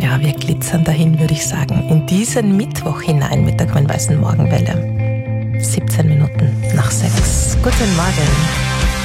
Ja, wir glitzern dahin, würde ich sagen, in diesen Mittwoch hinein mit der grün-weißen Morgenwelle. 17 Minuten nach 6. Guten Morgen.